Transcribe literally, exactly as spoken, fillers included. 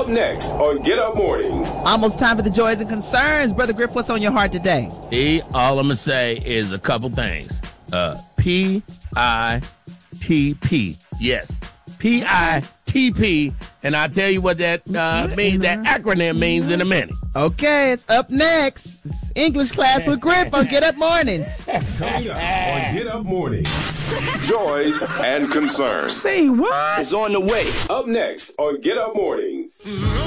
Up next on Get Up Mornings. Almost time for the joys and concerns. Brother Griff, what's on your heart today? E, all I'm going to say is a couple things. Uh, P I T P. Yes. P I T P. And I'll tell you what that uh, means, that acronym means in a minute. Okay, it's up next. It's English class with Griff on Get Up Mornings. Coming up on Get Up Mornings. Joys and concerns. Say what? It's on the way. Up next on Get Up Mornings.